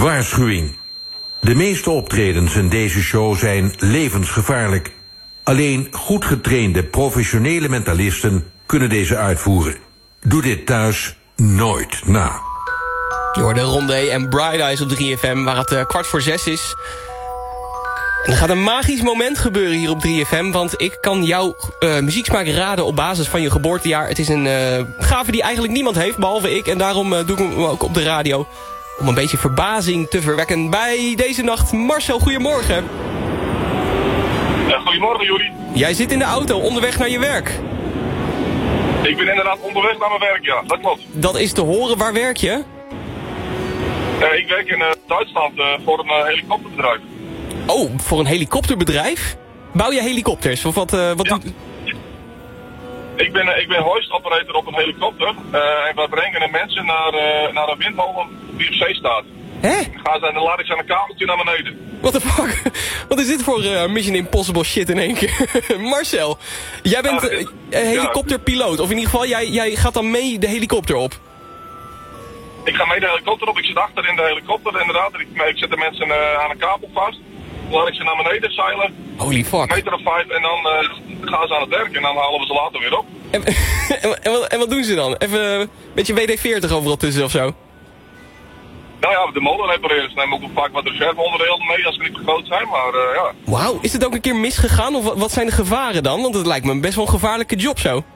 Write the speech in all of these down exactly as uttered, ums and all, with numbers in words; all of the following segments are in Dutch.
Waarschuwing. De meeste optredens in deze show zijn levensgevaarlijk. Alleen goed getrainde professionele mentalisten kunnen deze uitvoeren. Doe dit thuis nooit na. Je hoorde Rondé en Bright Eyes op drie F M, waar het uh, kwart voor zes is. En er gaat een magisch moment gebeuren hier op drie F M... want ik kan jouw uh, muzieksmaak raden op basis van je geboortejaar. Het is een uh, gave die eigenlijk niemand heeft, behalve ik. En daarom uh, doe ik hem ook op de radio. Om een beetje verbazing te verwekken bij deze nacht. Marcel, goedemorgen. Ja, goedemorgen, Juri. Jij zit in de auto, onderweg naar je werk. Ik ben inderdaad onderweg naar mijn werk, ja. Dat klopt. Dat is te horen. Waar werk je? Uh, ik werk in uh, Duitsland uh, voor een uh, helikopterbedrijf. Oh, voor een helikopterbedrijf? Bouw je helikopters? Of wat, uh, wat ja. doet... Ik ben, uh, ik ben hoist operator op een helikopter. Uh, en we brengen de mensen naar, uh, naar een windmolen die op zee staat. Hè? Dan, gaan ze, dan laat ik ze aan een kabeltje naar beneden. What the fuck? Wat is dit voor uh, Mission Impossible shit in één keer? Marcel, jij bent uh, uh, helikopterpiloot. Of in ieder geval, jij, jij gaat dan mee de helikopter op. Ik ga mee de helikopter op. Ik zit achter in de helikopter inderdaad. Ik, ik zet de mensen uh, aan een kabel vast. Dan laat ik ze naar beneden zeilen. Holy fuck. Een meter of vijf en dan uh, gaan ze aan het werk. En dan halen we ze later weer op. En, en, en, wat, en wat doen ze dan? Even een beetje W D veertig overal tussen of zo? Nou ja, de molen repareren. Ze nemen ook vaak wat reserveonderdelen mee als ze niet te groot zijn, maar uh, ja. Wauw, is het ook een keer misgegaan? Of wat zijn de gevaren dan? Want het lijkt me best wel een gevaarlijke job zo.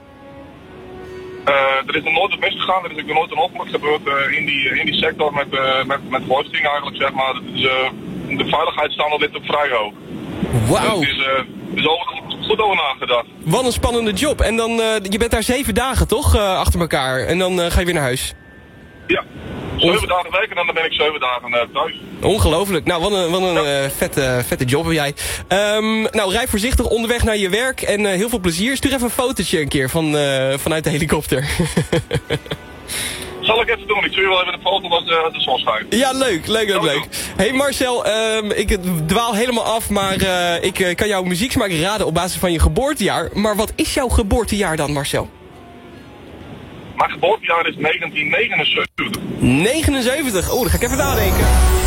Uh, er is nog nooit wat misgegaan, er is ook nog nooit een ongeluk gebeurd uh, in, die, in die sector met, uh, met, met hoisting eigenlijk, zeg maar. Dus, uh, de veiligheidsstandaard ligt ook vrij hoog. Wauw. Dus, uh, er is over, goed over nagedacht. Wat een spannende job. En dan, uh, je bent daar zeven dagen toch, uh, achter elkaar. En dan uh, ga je weer naar huis. Ja. Zeven dagen werken en dan ben ik zeven dagen uh, thuis. Ongelooflijk. Nou, wat een, wat een ja. uh, vette, vette job heb jij. Um, nou, rij voorzichtig onderweg naar je werk en uh, heel veel plezier. Stuur even een fotootje een keer van, uh, vanuit de helikopter. Zal ik even doen. Ik stuur je wel even een foto als uh, de zon schijnt. Ja, leuk. Leuk, leuk, leuk. Hey Marcel, um, ik dwaal helemaal af, maar uh, ik uh, kan jouw muzieksmaak raden op basis van je geboortejaar. Maar wat is jouw geboortejaar dan, Marcel? Mijn geboortejaar is negentien negenenzeventig. negenenzeventig? Oh, dan ga ik even nadenken.